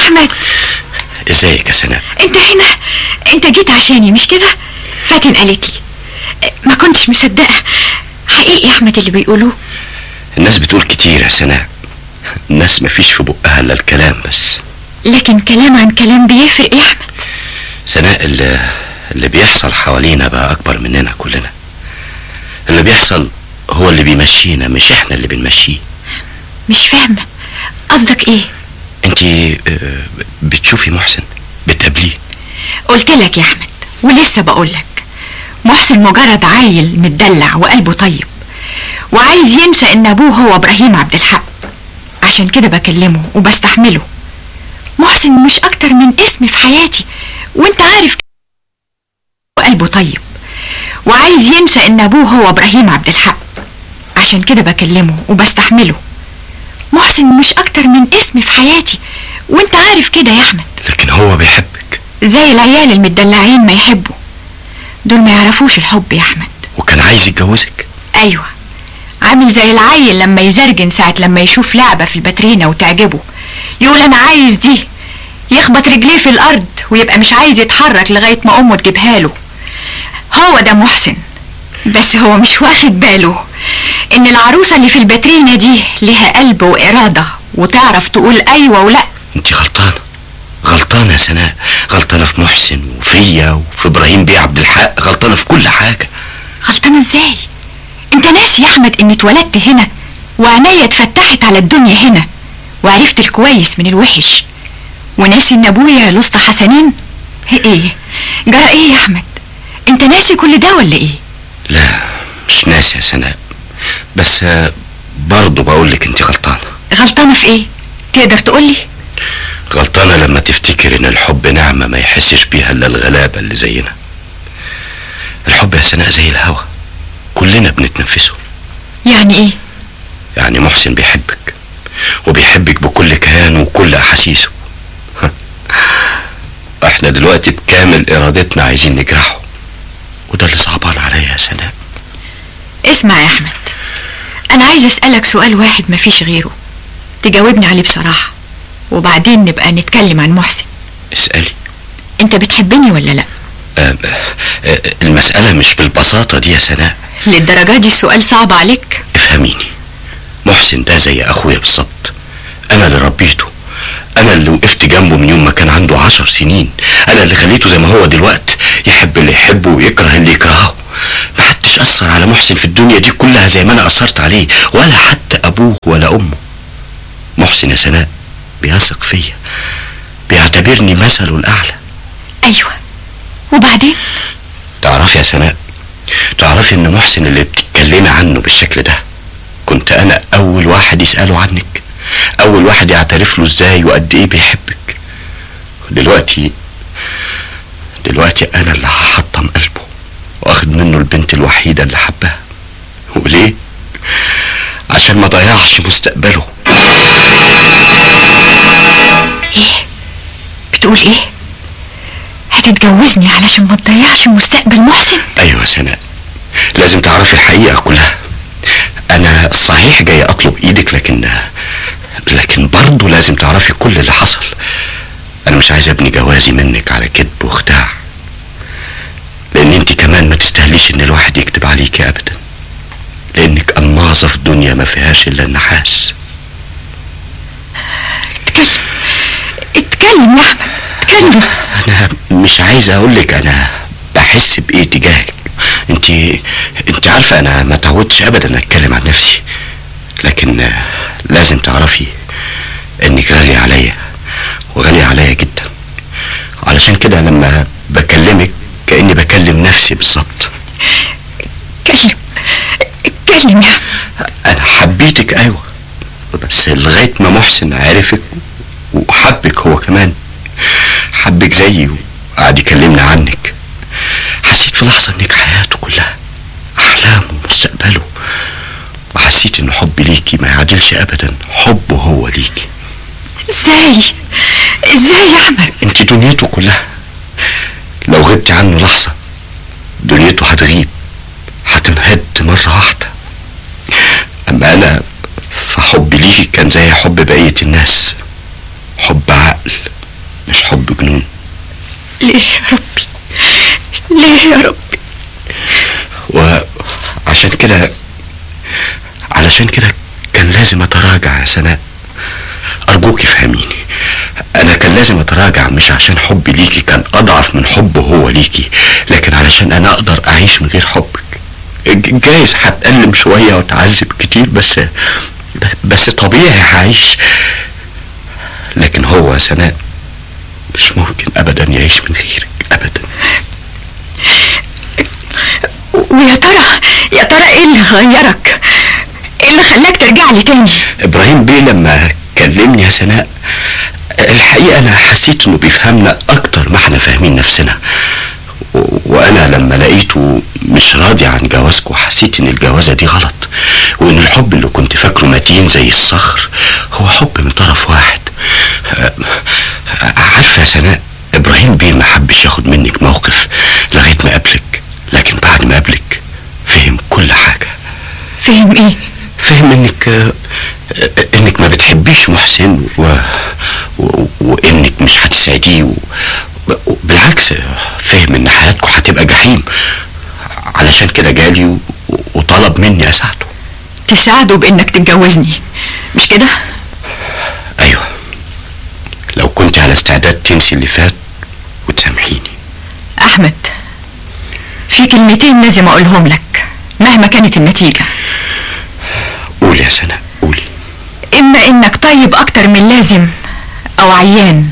احمد، ازيك يا سناء؟ انت هنا؟ انت جيت عشاني مش كده؟ فاتن قالت لي. ما كنتش مصدقه. حقيقي يا احمد اللي بيقولوه؟ الناس بتقول كتير يا سناء، الناس مفيش في بقها الا الكلام بس. لكن كلام عن كلام بيفرق يا احمد. سناء، اللي بيحصل حوالينا بقى اكبر مننا كلنا. اللي بيحصل هو اللي بيمشينا، مش احنا اللي بنمشيه. مش فاهمه قصدك ايه؟ انتي بتشوفي محسن، بتقابليه؟ قلت لك يا احمد ولسه بقول لك، محسن مجرد عيل متدلع وقلبه طيب، وعايز ينسى ان ابوه هو ابراهيم عبد الحق. عشان كده بكلمه وبستحمله. محسن مش اكتر من اسم في حياتي، وانت عارف وقلبه طيب، وعايز ينسى ان ابوه هو ابراهيم عبد الحق. عشان كده بكلمه وبستحمله. محسن مش اكتر من اسم في حياتي، وانت عارف كده يا احمد. لكن هو بيحبك زي العيال المدلعين ما يحبوا. دول ما يعرفوش الحب يا احمد. وكان عايز يتجوزك؟ ايوه، عامل زي العيل لما يزرجن ساعة لما يشوف لعبة في الباترينا وتعجبه، يقول انا عايز دي، يخبط رجليه في الارض ويبقى مش عايز يتحرك لغاية ما امه تجيبها له. هو ده محسن، بس هو مش واخد باله ان العروسة اللي في الباترينا دي لها قلب وارادة، وتعرف تقول ايوه ولا. انت غلطانة يا سناء، غلطانة في محسن وفيا وفي ابراهيم بيه عبد الحق، غلطانة في كل حاجة. غلطانة ازاي؟ انت ناسي يا احمد اني اتولدت هنا، وعناية اتفتحت على الدنيا هنا، وعرفت الكويس من الوحش. وناسي ان ابويا الاسطى حسنين. ايه جرى ايه يا احمد؟ انت ناسي كل ده ولا ايه؟ لا مش ناسي يا سناء، بس برضو بقولك انت غلطانة. غلطانة في ايه؟ تقدر تقولي؟ غلطانة لما تفتكر ان الحب نعمة ما يحسش بيها الا الغلابة اللي زينا. الحب يا سناء زي الهوا، كلنا بنتنفسه. يعني ايه؟ يعني محسن بيحبك، وبيحبك بكل كيانه وكل احاسيسه. احنا دلوقتي بكامل ارادتنا عايزين نجرحه، وده اللي صعبان عليا يا سناء. اسمع يا احمد، انا عايز اسألك سؤال واحد مفيش غيره، تجاوبني عليه بصراحة، وبعدين نبقى نتكلم عن محسن. اسألي. انت بتحبني ولا لا؟ المسألة مش بالبساطة دي يا سناء. للدرجة دي السؤال صعب عليك؟ افهميني، محسن ده زي اخويا بالظبط. انا اللي ربيته، انا اللي وقفت جنبه من يوم ما كان عنده 10 سنين، انا اللي خليته زي ما هو دلوقت، يحب اللي يحبه ويكره اللي يكرهه. ما حدش اثر على محسن في الدنيا دي كلها زي ما انا اثرت عليه، ولا حتى ابوه ولا امه. محسن يا سناء بيثق فيا، بيعتبرني مثله الاعلى. ايوه، وبعدين؟ تعرفي يا سناء، تعرفي ان محسن اللي بتتكلمي عنه بالشكل ده كنت انا اول واحد يسأله عنك، اول واحد يعترف له ازاي وقد ايه بيحبك. دلوقتي انا اللي هحطم قلبه واخد منه البنت الوحيدة اللي حبها. وليه؟ عشان ما ضيعش مستقبله. ايه بتقول؟ ايه هتتجوزني علشان ما تضيعش مستقبل محسن؟ ايوه سناء، لازم تعرفي الحقيقة كلها. انا صحيح جاي اطلب ايدك، لكن برضه لازم تعرفي كل اللي حصل. انا مش عايز ابني جوازي منك على كذب وخداع، لان انت كمان ما تستاهليش ان الواحد يكتب عليكي ابدا، لانك الماظة في الدنيا ما فيهاش الا النحاس. اتكلم يا احمد، اتكلم. انا مش عايز اقولك انا بحس بايه تجاهك. انت عارفة انا ما تعودتش ابدا اتكلم عن نفسي، لكن لازم تعرفي انك غالية عليا، وغالية عليا جدا. علشان كده لما بكلمك كأني بكلم نفسي بالظبط. اتكلم يا. انا حبيتك ايوه، بس لغاية ما محسن عرفك وحبك هو كمان، حبك زيي وقعد يكلمنا عنك، حسيت في لحظة انك حياته كلها، احلامه ومستقبله، وحسيت ان حبي ليكي ما يعادلش ابدا حبه هو ليكي. ازاي يا احمد؟ انت دنيته كلها، لو غبت عنه لحظة دنيته هتغيب، هتنهد مرة واحدة. اما انا فحبي ليكي كان زي حب بقية الناس، حب عقل يا ربي. وعشان كده علشان كده كان لازم اتراجع يا سناء. ارجوك افهميني، انا كان لازم اتراجع مش عشان حبي ليكي كان اضعف من حبه هو ليكي، لكن علشان انا اقدر اعيش من غير حبك. جايز هتألم شوية وتعذب كتير، بس طبيعي هعيش. لكن هو يا سناء مش ممكن ابدا يعيش من غيرك ابدا. ويا ترى ايه اللي غيرك؟ ايه اللي خلاك ترجع لي تاني؟ ابراهيم بيه لما كلمني يا سناء الحقيقة انا حسيت انه بيفهمنا اكتر ما احنا فاهمين نفسنا، وانا لما لقيته مش راضي عن جوازكم حسيت ان الجوازة دي غلط، وان الحب اللي كنت فاكره متين زي الصخر هو حب من طرف واحد. عارفة يا سناء، ابراهيم بيه ما حبش ياخد منك موقف لغاية ما قابلك، لكن بعد ما قابلك فهم كل حاجة. فهم ايه؟ فهم انك ما بتحبيش محسن وانك مش هتسعديه بالعكس فهم ان حياتكم هتبقى جحيم. علشان كده جالي وطلب مني اساعده. تساعده بانك تتجوزني مش كده؟ ايوه، لو كنت على استعداد تنسي اللي فات وتسامحيني. احمد، في كلمتين لازم اقولهم لك مهما كانت النتيجة. قولي يا سناء قولي. اما انك طيب اكتر من لازم او عيان.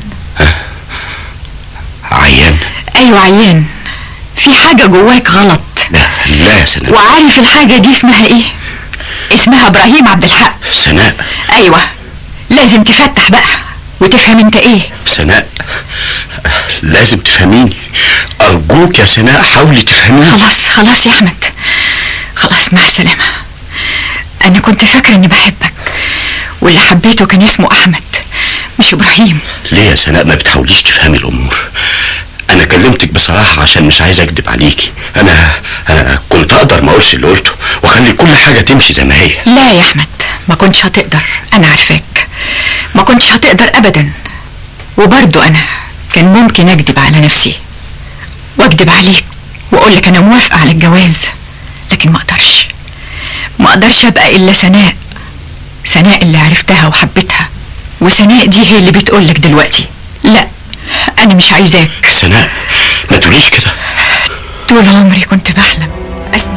عيان؟ ايوه عيان، في حاجة جواك غلط. لا يا سناء. وعارف الحاجة دي اسمها ايه؟ اسمها ابراهيم عبد الحق. سناء. ايوه، لازم تفتح بقى وتفهم انت ايه. سناء لازم تفهميني، ارجوك يا سناء حاولي تفهميني. خلاص يا احمد، خلاص مع السلامة. انا كنت فاكرة اني بحبك، واللي حبيته كان اسمه احمد مش ابراهيم. ليه يا سناء ما بتحاوليش تفهمي الامور؟ انا كلمتك بصراحة عشان مش عايز اكدب عليكي. انا كنت اقدر ما اقولش اللي قلته واخلي كل حاجة تمشي زي ما هي. لا يا احمد، ما كنتش هتقدر، انا عارفاك، ما كنتش هتقدر ابدا. وبرضو انا كان ممكن اكدب على نفسي واكدب عليك واقولك انا موافقة على الجواز، لكن ما اقدرش ابقى الا سناء اللي عرفتها وحبيتها، وسناء دي هي اللي بتقولك دلوقتي لا انا مش عايزاك. سناء ما تقوليش كده. طول عمري كنت بحلم